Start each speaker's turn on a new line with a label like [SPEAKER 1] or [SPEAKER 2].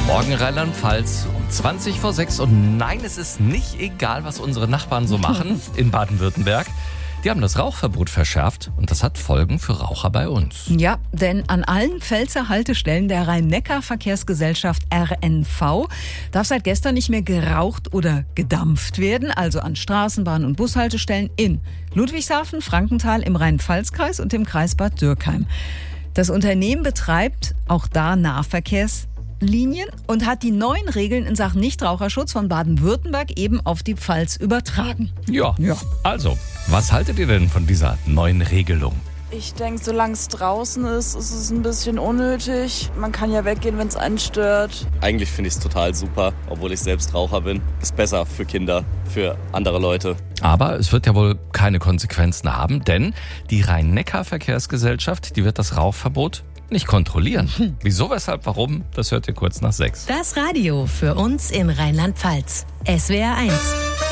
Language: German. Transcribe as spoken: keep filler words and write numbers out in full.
[SPEAKER 1] Morgen Rheinland-Pfalz um zwanzig vor sechs. Und nein, es ist nicht egal, was unsere Nachbarn so machen in Baden-Württemberg. Die haben das Rauchverbot verschärft und das hat Folgen für Raucher bei uns.
[SPEAKER 2] Ja, denn an allen Pfälzer Haltestellen der Rhein-Neckar-Verkehrsgesellschaft R N V darf seit gestern nicht mehr geraucht oder gedampft werden, also an Straßenbahn- und Bushaltestellen in Ludwigshafen, Frankenthal, im Rhein-Pfalz-Kreis und im Kreis Bad Dürkheim. Das Unternehmen betreibt auch da Nahverkehrslinien und hat die neuen Regeln in Sachen Nichtraucherschutz von Baden-Württemberg eben auf die Pfalz übertragen.
[SPEAKER 1] Ja, ja. Also, was haltet ihr denn von dieser neuen Regelung?
[SPEAKER 3] Ich denke, solange es draußen ist, ist es ein bisschen unnötig. Man kann ja weggehen, wenn es einen stört.
[SPEAKER 4] Eigentlich finde ich es total super, obwohl ich selbst Raucher bin. Ist besser für Kinder, für andere Leute.
[SPEAKER 1] Aber es wird ja wohl keine Konsequenzen haben, denn die Rhein-Neckar-Verkehrsgesellschaft, die wird das Rauchverbot nicht kontrollieren. Hm. Wieso, weshalb, warum? Das hört ihr kurz nach sechs.
[SPEAKER 5] Das Radio für uns in Rheinland-Pfalz. S W R eins.